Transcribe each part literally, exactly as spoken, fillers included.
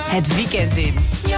het weekend in.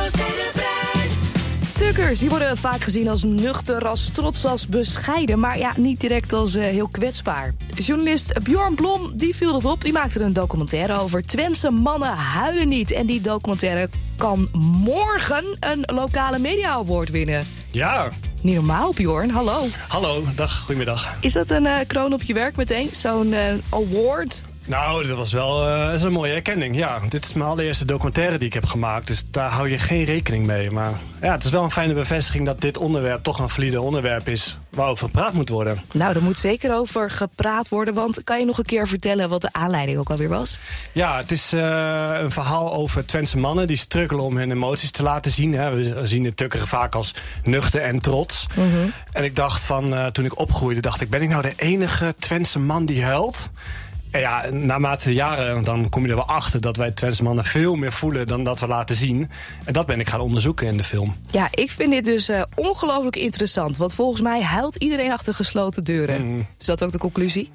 Tukkers, die worden vaak gezien als nuchter, als trots, als bescheiden, maar ja, niet direct als uh, heel kwetsbaar. Journalist Bjorn Blom, die viel dat op. Die maakte er een documentaire over. Twentse mannen huilen niet. En die documentaire kan morgen een lokale media award winnen. Ja. Niet normaal, Bjorn. Hallo. Hallo, dag, goedemiddag. Is dat een uh, kroon op je werk meteen? Zo'n uh, award? Nou, dat was wel uh, dat is een mooie erkenning. Ja, dit is mijn allereerste documentaire die ik heb gemaakt. Dus daar hou je geen rekening mee. Maar ja, het is wel een fijne bevestiging dat dit onderwerp toch een valide onderwerp is waarover gepraat moet worden. Nou, er moet zeker over gepraat worden. Want kan je nog een keer vertellen wat de aanleiding ook alweer was? Ja, het is uh, een verhaal over Twentse mannen die struggelen om hun emoties te laten zien. Hè. We zien de tukkeren vaak als nuchter en trots. Mm-hmm. En ik dacht van, uh, toen ik opgroeide, dacht ik, ben ik nou de enige Twentse man die huilt? En ja, naarmate de jaren, dan kom je er wel achter dat wij Twentse mannen veel meer voelen dan dat we laten zien. En dat ben ik gaan onderzoeken in de film. Ja, ik vind dit dus uh, ongelooflijk interessant. Want volgens mij huilt iedereen achter gesloten deuren. Mm. Is dat ook de conclusie?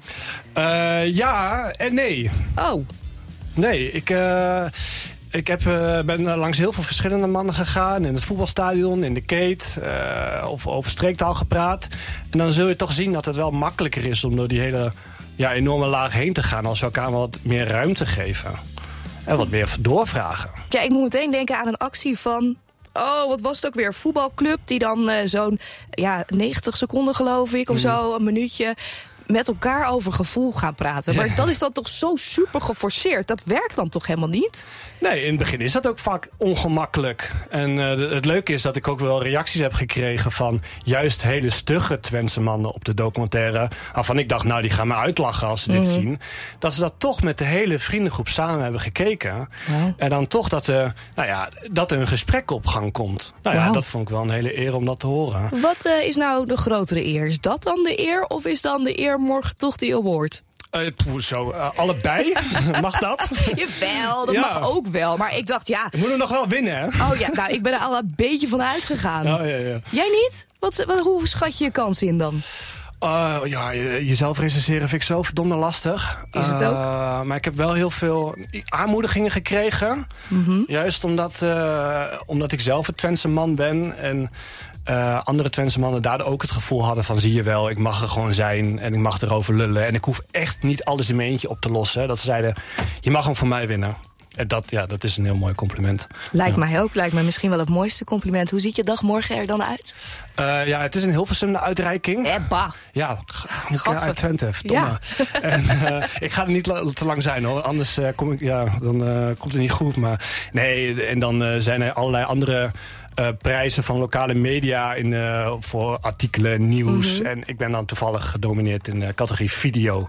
Uh, ja en nee. Oh. Nee, ik... Uh, Ik heb, uh, ben langs heel veel verschillende mannen gegaan. In het voetbalstadion, in de keet. Uh, of over streektaal gepraat. En dan zul je toch zien dat het wel makkelijker is om door die hele ja, enorme laag heen te gaan. Als we elkaar wat meer ruimte geven. En wat meer doorvragen. Ja, ik moet meteen denken aan een actie van... Oh, wat was het ook weer? Voetbalclub die dan uh, zo'n ja, negentig seconden geloof ik of mm. zo, een minuutje... met elkaar over gevoel gaan praten. Maar ja. Dat is dan toch zo super geforceerd. Dat werkt dan toch helemaal niet? Nee, in het begin is dat ook vaak ongemakkelijk. En uh, het leuke is dat ik ook wel reacties heb gekregen van juist hele stugge Twentse mannen op de documentaire. Waarvan ik dacht, nou die gaan me uitlachen als ze dit mm-hmm. zien. Dat ze dat toch met de hele vriendengroep samen hebben gekeken. Wow. En dan toch dat er, nou ja, dat er een gesprek op gang komt. Nou ja, wow. Dat vond ik wel een hele eer om dat te horen. Wat uh, is nou de grotere eer? Is dat dan de eer of is dan de eer morgen toch die award? Uh, poeh, zo, uh, allebei? Mag dat? Jawel, dat ja. mag ook wel. Maar ik dacht, ja... We moeten nog wel winnen, hè? Oh ja, nou, ik ben er al een beetje van uitgegaan. Oh, ja, ja. Jij niet? Wat, wat, hoe schat je je kans in dan? Uh, ja, jezelf recenseren vind ik zo verdomde lastig. Is het ook? Uh, maar ik heb wel heel veel aanmoedigingen gekregen. Mm-hmm. Juist omdat, uh, omdat ik zelf een Twentse man ben. En uh, andere Twentse mannen daar ook het gevoel hadden van... zie je wel, ik mag er gewoon zijn en ik mag erover lullen. En ik hoef echt niet alles in mijn eentje op te lossen. Dat ze zeiden, je mag hem voor mij winnen. En dat, ja, dat is een heel mooi compliment. Lijkt ja. mij ook. Lijkt mij misschien wel het mooiste compliment. Hoe ziet je dag morgen er dan uit? Uh, ja, het is een Hilversum uitreiking. Ebba. Ja, moet ik uit Twente, verdomme. Ja. En, uh, ik ga er niet la- te lang zijn, hoor. Anders uh, kom ik, ja, dan, uh, komt het niet goed. Maar nee, en dan uh, zijn er allerlei andere... Uh, prijzen van lokale media in, uh, voor artikelen, nieuws. Mm-hmm. En ik ben dan toevallig gedomineerd in de categorie video.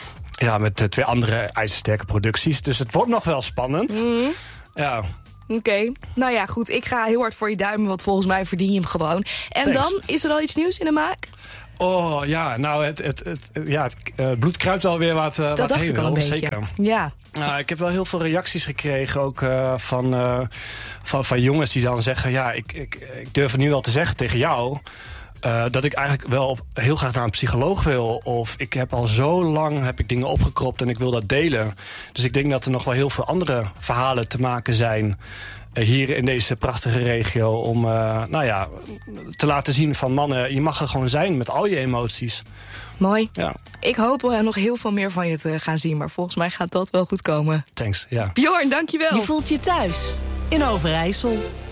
Ja, met uh, twee andere ijzersterke producties. Dus het wordt nog wel spannend. Mm-hmm. Ja. Oké, okay. Nou ja, goed. Ik ga heel hard voor je duimen, want volgens mij verdien je hem gewoon. En Thanks. Dan, is er al iets nieuws in de maak? Oh ja, nou, het, het, het, ja, het uh, bloed kruipt alweer wat, uh, dat wat dacht heen. Ik al een beetje. Zeker. Ja. Nou, ik heb wel heel veel reacties gekregen, ook uh, van, uh, van, van jongens die dan zeggen... ja, ik, ik, ik durf het nu wel te zeggen tegen jou... Uh, dat ik eigenlijk wel op, heel graag naar een psycholoog wil. Of ik heb al zo lang heb ik dingen opgekropt en ik wil dat delen. Dus ik denk dat er nog wel heel veel andere verhalen te maken zijn... Uh, hier in deze prachtige regio. Om uh, nou ja, te laten zien van mannen, je mag er gewoon zijn met al je emoties. Mooi. Ja. Ik hoop uh, nog heel veel meer van je te gaan zien. Maar volgens mij gaat dat wel goed komen. Thanks, ja. Bjorn, dankjewel. Je voelt je thuis in Overijssel.